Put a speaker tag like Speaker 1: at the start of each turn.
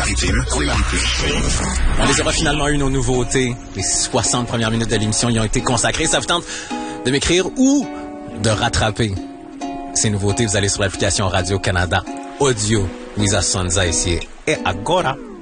Speaker 1: Alpes-Maritimes.
Speaker 2: On les aura finalement eu, nos nouveautés. Les 60 premières minutes de l'émission y ont été consacrées. Ça vous tente de m'écrire ou de rattraper ces nouveautés? Vous allez sur l'application Radio-Canada Audio. Luisa Sonza ici et Agora.